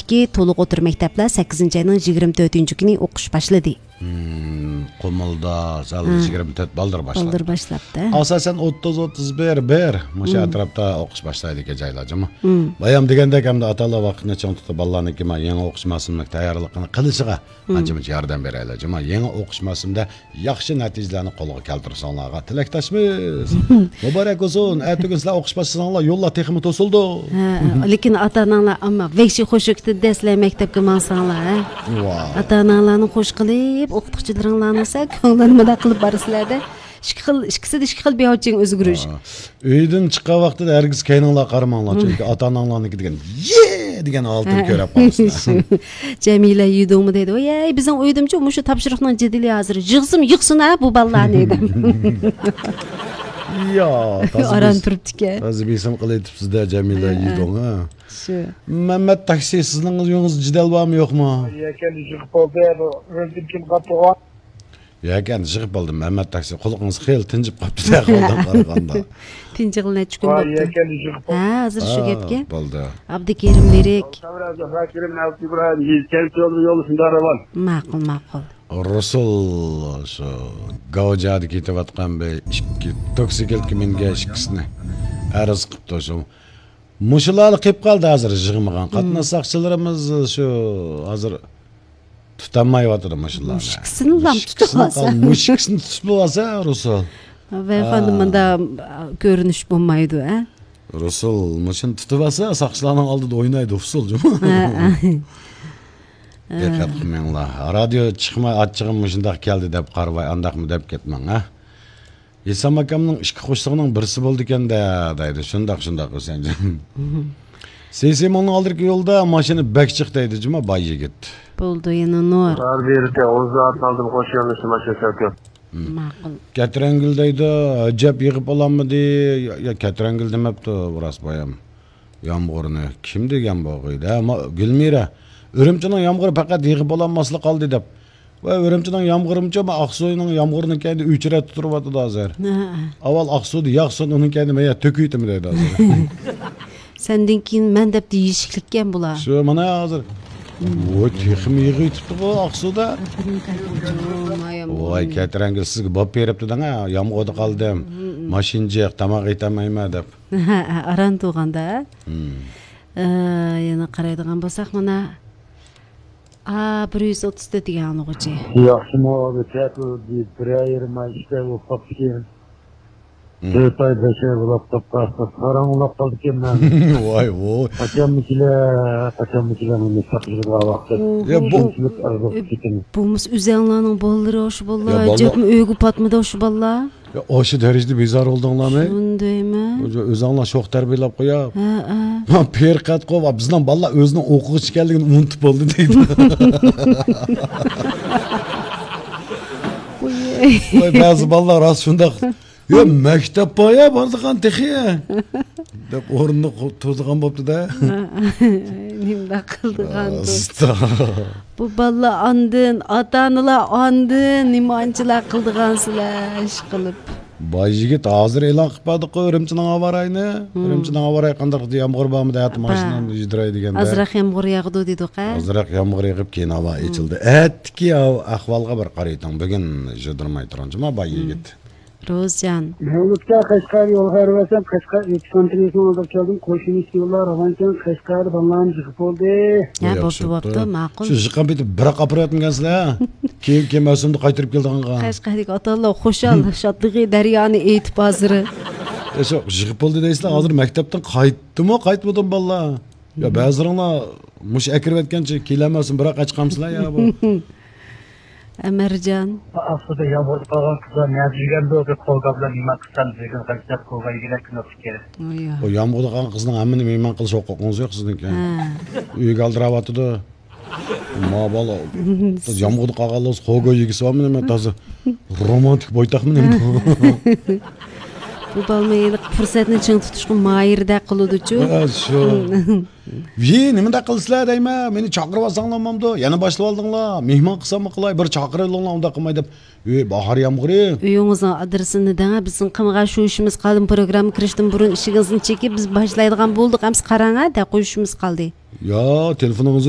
Qumulduqdagi to'liq o'tir maktablar 8-ayning 24 kuni o'qish boshladi. Qumulda sal 24 baldir boshladi. Baldir boshlabdi. Asosan 30-31 mushu atrofda o'qish boshlaydi ekan joylarjimi. Bayam degandek hamda atalar vaqtni chong tutib bolalarniki men yangi o'qish mavsumida tayyorligini qilishiga ancha-muncha yordam beraylar. Yangi o'qish mavsumida yaxshi natijalarni qo'lga keltirsanglarga tilakdoshmiz. Muborak bo'lsin. Ertaga sizlar o'qish boshlasanlar yo'llar texmi to'sildi. Lekin ota-onalar amma vekshi qo'shikdi dastlay maktabga mansanglar. Ota-onalarni qo'sh qilib o'qituvchilaringlarni esa ko'ngilmada qilib borsizlarda. İkisi xil beyotching o'zgarish. Uydan chiqqan vaqtida hargiz kayninglar qaramanglar, chunki ota-onalarniki degan degan oltin ko'rib qolsizlar. Jamila yudumi dedi. "Voy, bizning uydimcha mushu topshiriqning jiddiliyi hozir yig'sim yiqsin ha bu bolalarni" dedim. Ya, aran turibdi-ku. Hozir besim qilaytibsiz-da Jamila yudung ha. Shu. Mehmet taksi sizning yo'lingiz jidal bormi yo'qmi? Yakan yig'ib qoldi, o'zim kim qattiq. Yakan yig'ib oldim. Mehmet taksi quloqingiz xel tinjib qopti-da qo'ldan qaraganda. Tinjiqlar chukun bo'pti. Yakan yig'ib qoldi. Ha, hozir shu gapga. Bo'ldi. Abdukerim Lirik. Hakirim Abdukerim yelkan yo'li shunday ravon. Ma'qul. Rasul shu Gavjada ketayotgan be ikki toksikelki menga ikkisini arz qilibdi shu. Mushularni qilib qoldi hozir yig'magan. Qatnashchilarimiz shu hozir tutanmayotdi mushularni. Mushukisini ham tutib Mushukisini tutib olsa Rasul. Va xonimda ko'rinish bo'lmaydi, ha? Rasul mushun tutib olsa saqchilarning oldida o'ynaydi usulcum. Diqqat qilmanglar. Radio chiqmay achchig'im shunday keldi deb qarvay, andaqmi deb ketmang, ha. Esam akamning ikki qo'shig'ining birisi bo'ldi ekanda, deydi. Shunday qilsan. Sesimning oldiki yo'lda mashina bak chiq deydi, juma boy yigit. Bo'ldi, yana nur. Har berdi, o'zat oldim qo'shganmish mashina aka. Ma'qul. Katrangil deydi, ajab yig'ib olamidi? Ya katrangil demabdi, biroz boyam. Yomg'irni kim degan bo'g'iydi? Gulmira. Urumchining yomg'iri faqat yig'ib olmaslik qoldi deb. Va Urumchining yomg'irimcha Aqso'ning yomg'irini kendi o'chirib turyapti hozir. Avval Aqso'da yaqsin uning kendi men to'kuytimi deydi hozir. Sendan keyin men deb deyishlikkan bular. Shu mana hozir. Voy, texim yig'ibdi bu Aqso'da. Voy, katrangil sizga bob beribdi-da, yomg'irda qoldim. Mashinjiq tamoq yetamayman deb. Aran tug'anda. Yana qaraydigan bo'lsak mana 130 degan o'g'chi. Yaxshimi o'zi chatu birayirma ishda o'qib kelgan. To'y beşer bo'lib topqasi qarang'ilab qoldi ekanman. Voy. Qachonmikilar meni saqlashga vaqt. Bu o'zinglarning bolalari o'sha bolalar, jabmi uyga patmida o'sha bolalar. Ya o'sha darajada bezor oldinglarmi? Shundaymi? O'zinglar sho'x tarbiyalab qo'yib. Ha. Perqat qo'yib, bizning bolalar o'zining o'quvchi ekanligini unutib bo'ldi deydi. Voy, ba'zi bolalar rost shunday. Yo, maktab boya bordigan texiya. Deb o'rinni to'zg'an bo'pti-da. Nimda qildigan bu balla andin, ota-onalar andin, nimanchilar qildigansizlar ish qilib. Boy yigit hozir e'lon qilib Urumchining avarayni. Urumchining avaray qanday yomg'ir bormi deyapti mashinani ijroy deganda. Azroq yomg'ir yog'di dedi-qa. Azroq yomg'ir yog'ib keyin havo ichildi. Atki ahvolga bir qarayting. Bugun jo'dirmay turanjima boy yigit. Rozjan. Mevlutga Qashqar yo'l harvasam Qashqar 2 santimetr olib keldim. Qo'shinish yo'llar Ravoncan Qashqar banlan chiqib bo'ldi. Ya bo'pti, ma'qul. Shu jiqan bitib bir qapiryapmisiz-a? Keyin mavsumda qaytirib keldigan. Qashqarlik otalar xo'shal, shodlig'i daryoni aytib hozir. Shu jiqib bo'ldi deysizlar, hozir maktabdan qaytdimi, qaytmadim bolalar. Ya ba'zilaringlar mush akirayotgancha kelamasin, biroq chiqamsizlar ya bu. Amarjon. Aslida yomg'ir qolgan qizlar natijaga bo'ldi qo'lqoplar nima qilsam degan qilib qo'ygan kunlar kerak. O yomg'irda qolgan qizning hammani mehmon qilish huquqingiz yo'q sizniki. Uyga oldiryapti-da. Ma bola. Yomg'irda qolganlar qo'yga yegisi bormi nima toza? Romantik bo'ytaqmi nima? Bu balmayni fursatni ching tutishga mayirda qiludi-chu. Shu. Nimada qilsizlar deyman, meni chaqirib olsanglarmamdi. Yana boshlab oldinglar. Mehmon qilsammi qilay, bir chaqiringlar unda qilmay deb. Bahor yomg'iri. Uyingizning adresini dang, bizning qimga shu ishimiz qoldi, program kirishdan burun ishingizni chekib biz boshlaydigan bo'ldik. Hamsi qarang-a, da qo'yishimiz qoldi. Yo, telefoningiz